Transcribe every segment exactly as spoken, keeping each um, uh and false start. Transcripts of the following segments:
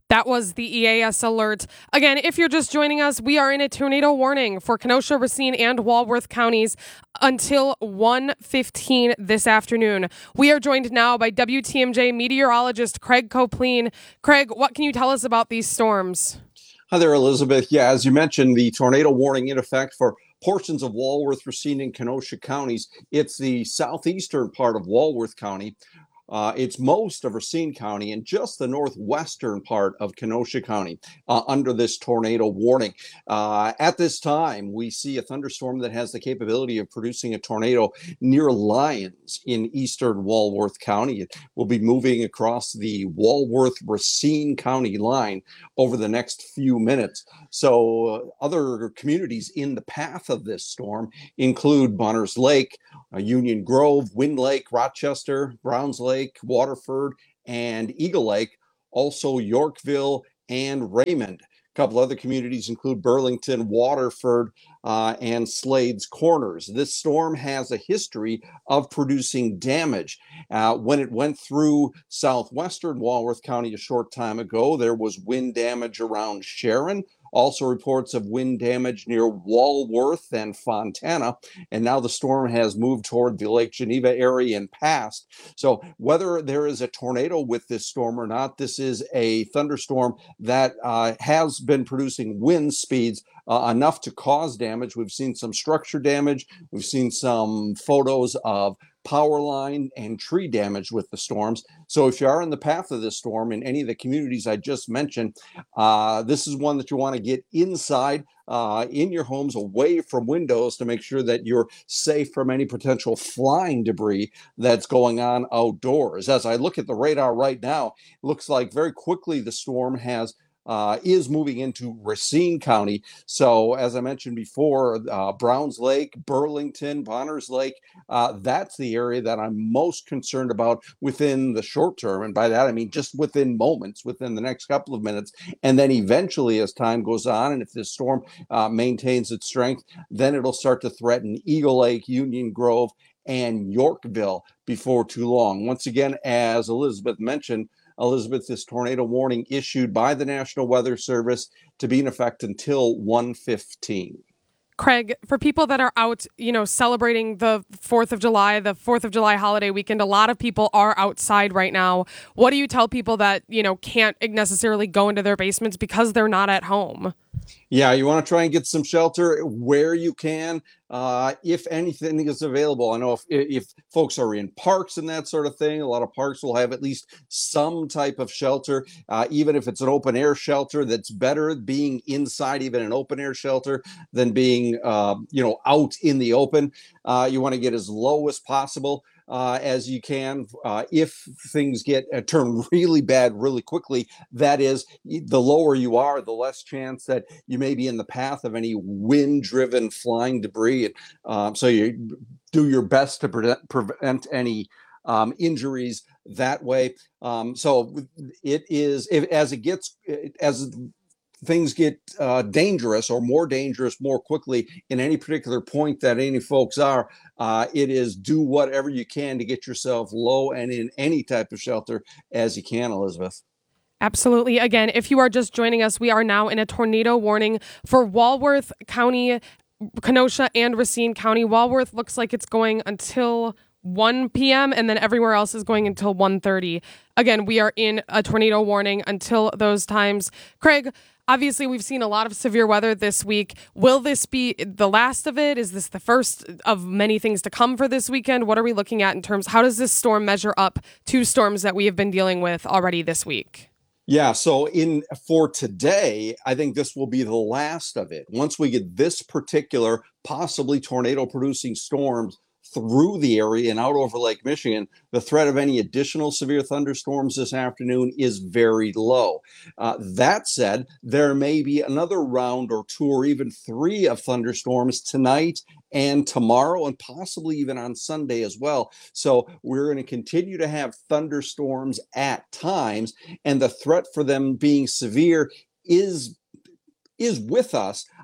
That was the E A S alert. Again, if you're just joining us, we are in a tornado warning for Kenosha, Racine, and Walworth counties until one fifteen this afternoon. We are joined now by W T M J meteorologist Craig Copleen. Craig, what can you tell us about these storms? Hi there, Elizabeth. Yeah, as you mentioned, the tornado warning in effect for portions of Walworth, Racine, and Kenosha counties. It's the southeastern part of Walworth County. Uh, it's most of Racine County and just the northwestern part of Kenosha County uh, under this tornado warning. Uh, at this time, we see a thunderstorm that has the capability of producing a tornado near Lyons in eastern Walworth County. It will be moving across the Walworth-Racine County line over the next few minutes. So uh, other communities in the path of this storm include Bonners Lake, uh, Union Grove, Wind Lake, Rochester, Browns Lake, Waterford, and Eagle Lake, also Yorkville and Raymond. A couple other communities include Burlington, Waterford, uh, and Slade's Corners. This storm has a history of producing damage. Uh, when it went through southwestern Walworth County a short time ago, there was wind damage around Sharon. Also reports of wind damage near Walworth and Fontana. And now the storm has moved toward the Lake Geneva area and passed. So whether there is a tornado with this storm or not, this is a thunderstorm that uh, has been producing wind speeds uh, enough to cause damage. We've seen some structure damage. We've seen some photos of power line and tree damage with the storms. So if you are in the path of this storm in any of the communities I just mentioned, uh, this is one that you want to get inside uh, in your homes, away from windows, to make sure that you're safe from any potential flying debris that's going on outdoors. As I look at the radar right now, it looks like very quickly the storm has Uh, is moving into Racine County. So as I mentioned before, uh, Browns Lake, Burlington, Bonners Lake, uh, that's the area that I'm most concerned about within the short term. And by that, I mean just within moments, within the next couple of minutes. And then eventually, as time goes on, and if this storm uh, maintains its strength, then it'll start to threaten Eagle Lake, Union Grove, and Yorkville before too long. Once again, as Elizabeth mentioned, Elizabeth, this tornado warning issued by the National Weather Service to be in effect until one fifteen. Craig, for people that are out, you know, celebrating the fourth of July, the fourth of July holiday weekend, a lot of people are outside right now. What do you tell people that, you know, can't necessarily go into their basements because they're not at home? Yeah, you want to try and get some shelter where you can, uh, if anything is available. I know if, if folks are in parks and that sort of thing, a lot of parks will have at least some type of shelter, uh, even if it's an open air shelter. That's better being inside, even an open air shelter, than being, uh, you know, out in the open. Uh, you want to get as low as possible. Uh, as you can. Uh, if things get uh, turn really bad really quickly, that is, the lower you are, the less chance that you may be in the path of any wind-driven flying debris. And, um, so you do your best to pre- prevent any um, injuries that way. Um, so it is, if, as it gets, as things get uh, dangerous or more dangerous more quickly in any particular point that any folks are, uh, it is do whatever you can to get yourself low and in any type of shelter as you can, Elizabeth. Absolutely. Again, if you are just joining us, we are now in a tornado warning for Walworth County, Kenosha, and Racine County. Walworth looks like it's going until one p.m. and then everywhere else is going until one thirty. Again, we are in a tornado warning until those times. Craig, obviously, we've seen a lot of severe weather this week. Will this be the last of it? Is this the first of many things to come for this weekend? What are we looking at in terms, how does this storm measure up to storms that we have been dealing with already this week? Yeah, so in for today, I think this will be the last of it. Once we get this particular possibly tornado producing storms through the area and out over Lake Michigan, the threat of any additional severe thunderstorms this afternoon is very low. Uh, that said, there may be another round or two or even three of thunderstorms tonight and tomorrow, and possibly even on Sunday as well. So we're going to continue to have thunderstorms at times, and the threat for them being severe is is with us.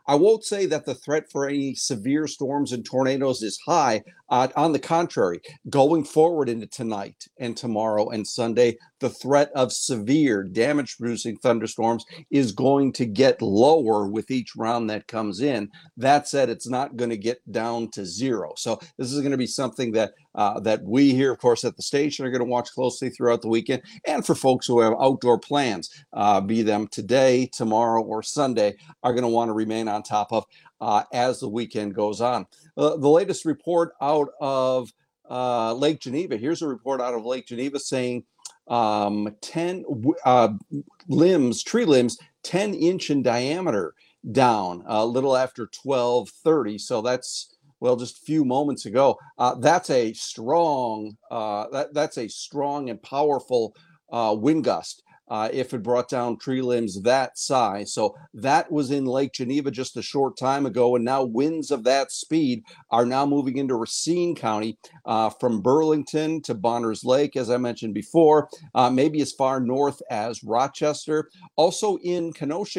I won't say that the threat for any severe storms and tornadoes is high. Uh, on the contrary, going forward into tonight and tomorrow and Sunday, the threat of severe damage-producing thunderstorms is going to get lower with each round that comes in. That said, it's not going to get down to zero. So this is going to be something that uh, that we here, of course, at the station are going to watch closely throughout the weekend. And for folks who have outdoor plans, uh, be them today, tomorrow, or Sunday, are going to want to remain on top of uh, as the weekend goes on. Uh, the latest report out of uh, Lake Geneva. Here's a report out of Lake Geneva saying um, ten uh, limbs, tree limbs, ten inch in diameter down a little after twelve thirty. So that's, well, just a few moments ago. Uh, that's a strong, uh, that, that's a strong and powerful uh, wind gust. Uh, if it brought down tree limbs that size. So that was in Lake Geneva just a short time ago, and now winds of that speed are now moving into Racine County uh, from Burlington to Bonners Lake, as I mentioned before, uh, maybe as far north as Rochester. Also in Kenosha